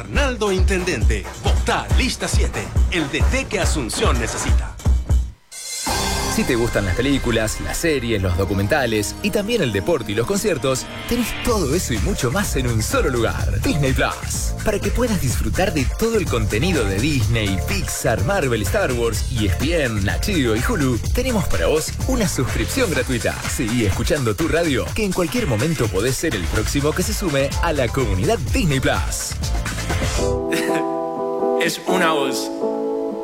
Arnaldo Intendente, vota lista 7, el DT que Asunción necesita. Si te gustan las películas, las series, los documentales y también el deporte y los conciertos, tenés todo eso y mucho más en un solo lugar. Disney Plus. Para que puedas disfrutar de todo el contenido de Disney, Pixar, Marvel, Star Wars, ESPN, Nat Geo y Hulu, tenemos para vos una suscripción gratuita. Seguí escuchando tu radio, que en cualquier momento podés ser el próximo que se sume a la comunidad Disney Plus. Es una voz.